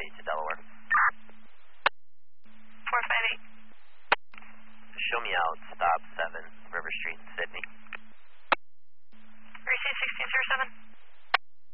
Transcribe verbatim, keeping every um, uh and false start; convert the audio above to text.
eight to Delaware. four five eight. Show me out, stop seven, River Street, Sydney.